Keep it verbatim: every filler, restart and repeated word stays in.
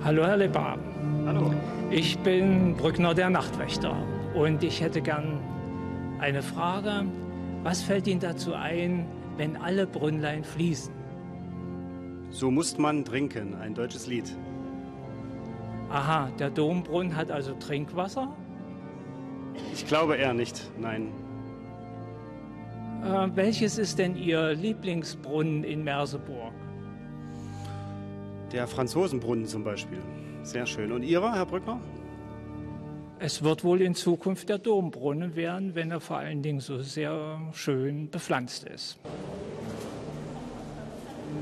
Hallo Herr Lebar. Hallo. Ich bin Brückner, der Nachtwächter. Und ich hätte gern eine Frage. Was fällt Ihnen dazu ein, wenn alle Brünnlein fließen? So muss man trinken, ein deutsches Lied. Aha, der Dombrunnen hat also Trinkwasser? Ich glaube eher nicht, nein. Äh, welches ist denn Ihr Lieblingsbrunnen in Merseburg? Der Franzosenbrunnen zum Beispiel. Sehr schön. Und Ihrer, Herr Brückner? Es wird wohl in Zukunft der Dombrunnen werden, wenn er vor allen Dingen so sehr schön bepflanzt ist.